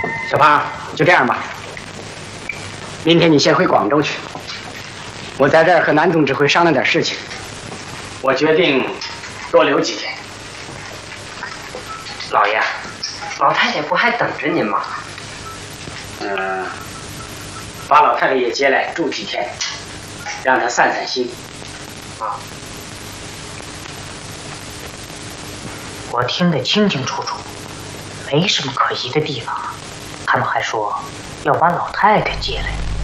小胖，就这样吧。明天你先回广州去，我在这儿和南总指挥商量点事情。我决定多留几天。 老爷，老太太不还等着您吗？ 把老太太也接来住几天，让她散散心。 啊，我听得清清楚楚，没什么可疑的地方。他们还说要把老太太接来。